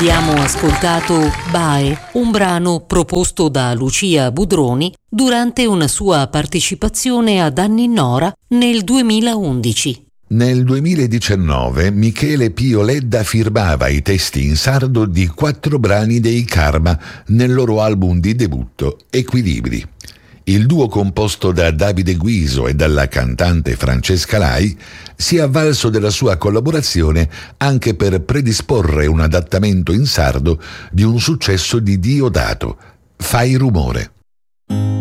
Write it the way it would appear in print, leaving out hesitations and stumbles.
Abbiamo ascoltato Bae, un brano proposto da Lucia Budroni durante una sua partecipazione ad Anni Nora nel 2011. Nel 2019 Michele Pio Ledda firmava i testi in sardo di 4 brani dei Karma nel loro album di debutto Equilibri. Il duo composto da Davide Guiso e dalla cantante Francesca Lai si è avvalso della sua collaborazione anche per predisporre un adattamento in sardo di un successo di Diodato, Fai rumore.